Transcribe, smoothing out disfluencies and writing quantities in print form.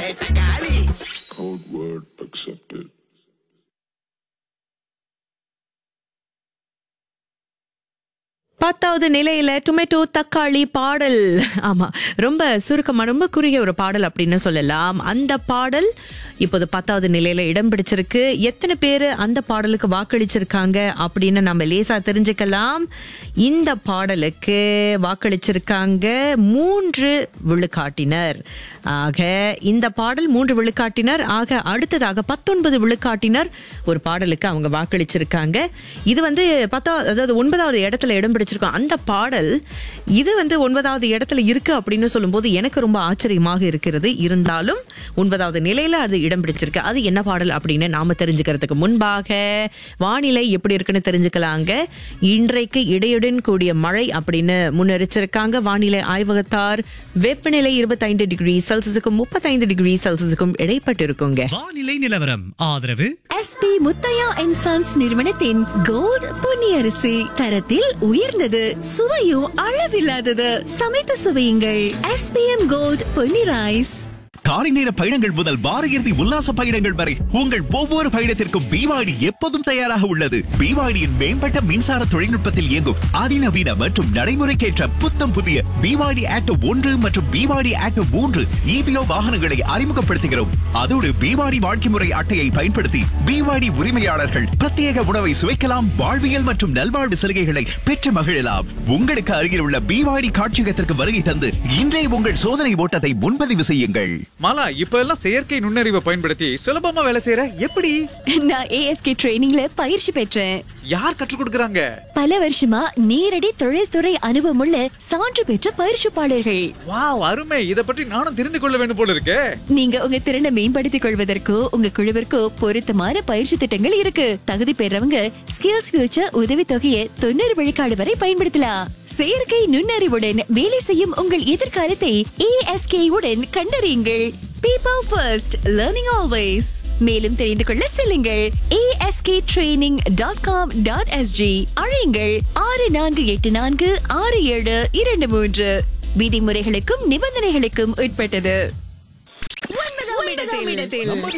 Code word accepted. பத்தாவது நிலையில tomato தக்காளி பாடல். ஆமா, ரொம்ப சுருக்கமா ரொம்ப குறுகிய ஒரு பாடல் அப்படின்னு சொல்லலாம். அந்த பாடல் இப்போது 10வது நிலையில இடம் பிடிச்சிருக்கு. எத்தனை பேர் அந்த பாடலுக்கு வாக்களிச்சிருக்காங்க அப்படின்னு நம்ம லேசா தெரிஞ்சுக்கலாம். இந்த பாடலுக்கு வாக்களிச்சிருக்காங்க 3 விழுக்காட்டினர். ஆக இந்த பாடல் 3 விழுக்காட்டினர். ஆக அடுத்ததாக 19 விழுக்காட்டினர் ஒரு பாடலுக்கு அவங்க வாக்களிச்சிருக்காங்க. இது வந்து 9வது இடத்துல இடம் பிடிச்சிருக்கோம். அந்த பாடல் இது வந்து 9வது இடத்துல இருக்கு அப்படின்னு சொல்லும்போது எனக்கு ரொம்ப ஆச்சரியமாக இருக்கிறது. இருந்தாலும் 9வது நிலையில அது இடம் பிடிச்சிருக்கு. அது என்ன பாடல் அப்படின்னு நாம தெரிஞ்சுக்கிறதுக்கு முன்பாக வானிலை எப்படி இருக்குன்னு தெரிஞ்சுக்கலாங்க. இன்றைக்கு இடையுடன் கூடிய மழை அப்படின்னு முன்னெரிச்சிருக்காங்க வானிலை ஆய்வகத்தார். வெப்பநிலை 25 டிகிரி செல்சியஸுக்கும் 35 டிகிரி செல்சியஸுக்கும் இடைப்பட்டு இருக்குங்க. வானிலை நிலவரம் ஆதரவு எஸ்பி முத்தையா அண்ட் சன்ஸ் நிறுவனத்தின் கோல்ட் பொன்னியரிசி. தரத்தில் உயர்ந்தது, சுவையும் அளவில்லாதது. சமைத்து சுவையுங்கள். SPM gold Ponni rice. காலை நேர பயணங்கள் முதல் வார இறுதி உல்லாச பயணங்கள் வரை உங்கள் ஒவ்வொரு பயணத்திற்கும் பிவாடி எப்போதும் தயாராக உள்ளது. பிவாடியின் மேம்பட்ட மின்சார தொழில்நுட்பத்தில் இயங்கும் அதிநவீன மற்றும் நடைமுறைக்கேற்ற புத்தம் புதிய பிவாடி ஆக்டோ 1 மற்றும் பிவாடி ஆக்டோ 3 EPO வாகனங்களை அறிமுகப்படுத்துகிறோம். அதோடு பிவாடி வாழ்க்கை முறை அட்டையை பயன்படுத்தி பிவாடி உரிமையாளர்கள் பிரத்யேக உணவை சுவைக்கலாம், வாழ்வியல் மற்றும் நல்வாழ்வு சலுகைகளை பெற்று மகிழலாம். உங்களுக்கு அருகில் உள்ள பிவாடி காட்சியகத்திற்கு வருகை தந்து இன்றே உங்கள் சோதனை ஓட்டத்தை முன்பதிவு செய்யுங்கள். மாலா, இப்ப எல்லாம் செயற்கை நுண்ணறிவை பயன்படுத்தி சுலபமா வேலை செய்யற எப்படி? நான் ASK ட்ரெய்னிங்ல பயிற்சி பெற்றேன். யார் கற்றுக் கொடுக்கறாங்க? பல வருஷமா நேரடி தொழில்துறை அனுபவமுள்ள சான்று பெற்ற பயிற்சிப்பாளர்கள். வாவ், அருமை. இத பற்றி நானும் தெரிந்து கொள்ள வேண்டும் போல இருக்கே. நீங்க உங்க திறனை மேம்படுத்திக் கொள்வதற்கோ உங்க குழுவிற்கோ பொருத்தமான பயிற்சி திட்டங்கள் இருக்கு. தகுதி பெறவங்க ஸ்கில்ஸ் ஃபியூச்சர் உதவித்தொகையை 90 விழுக்காடு வரை பயன்படுத்தலாம். செயற்கை நுண்ணறிவுடன் வேலை செய்யும் உங்கள் எதிர்காலத்தை ASK உடன் கண்டறியுங்கள். People first, learning always. மேலும் தெரிந்து கொள்ள செல்லுங்கள் asktraining.com.sg. அழையுங்கள் 64846723. விதிமுறைகளுக்கும் நிபந்தனைகளுக்கும் உட்பட்டது. 9ஆம் இடத்தில்